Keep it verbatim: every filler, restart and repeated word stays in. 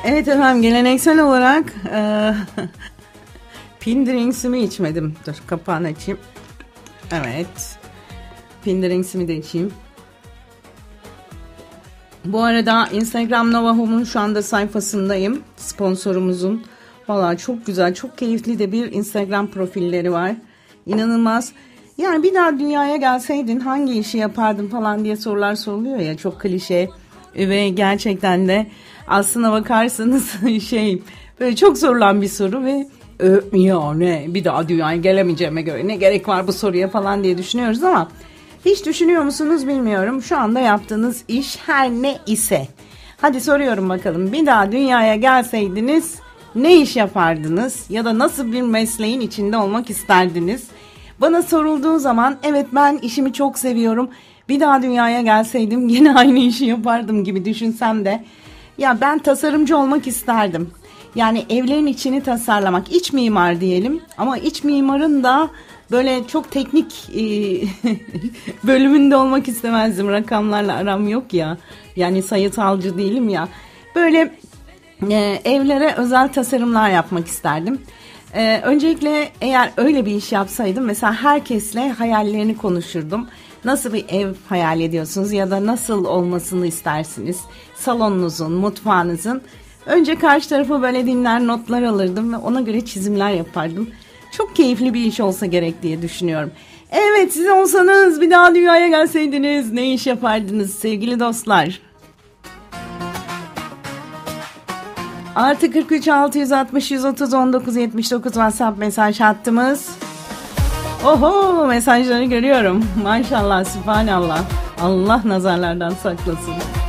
Evet efendim, geleneksel olarak e, Pindirings'imi içmedim. Dur kapağını açayım. Evet. Pindirings'imi de içeyim. Bu arada Instagram Nova Home'un şu anda sayfasındayım. Sponsorumuzun. Valla çok güzel, çok keyifli de bir Instagram profilleri var. İnanılmaz. Yani bir daha dünyaya gelseydin hangi işi yapardın falan diye sorular soruluyor ya, çok klişe ve gerçekten de aslına bakarsanız şey böyle çok sorulan bir soru ve ya ne, bir daha dünyaya gelemeyeceğime göre ne gerek var bu soruya falan diye düşünüyoruz ama hiç düşünüyor musunuz bilmiyorum. Şu anda yaptığınız iş her ne ise. Hadi soruyorum bakalım, bir daha dünyaya gelseydiniz ne iş yapardınız ya da nasıl bir mesleğin içinde olmak isterdiniz? Bana sorulduğu zaman evet ben işimi çok seviyorum, bir daha dünyaya gelseydim yine aynı işi yapardım gibi düşünsem de ya ben tasarımcı olmak isterdim. Yani evlerin içini tasarlamak, iç mimar diyelim ama iç mimarın da böyle çok teknik e, bölümünde olmak istemezdim. Rakamlarla aram yok ya, yani sayısalcı değilim ya. Böyle e, evlere özel tasarımlar yapmak isterdim. Ee, öncelikle eğer öyle bir iş yapsaydım mesela herkesle hayallerini konuşurdum. Nasıl bir ev hayal ediyorsunuz ya da nasıl olmasını istersiniz? Salonunuzun, mutfağınızın. Önce karşı tarafa böyle dinler, notlar alırdım ve ona göre çizimler yapardım. Çok keyifli bir iş olsa gerek diye düşünüyorum. Evet, siz olsanız bir daha dünyaya gelseydiniz ne iş yapardınız sevgili dostlar? Artı kırk üç altı yüz altmış yüz otuz on dokuz yetmiş dokuz WhatsApp mesaj hattımız. Oho, mesajları görüyorum. Maşallah, sübhanallah. Allah nazarlardan saklasın.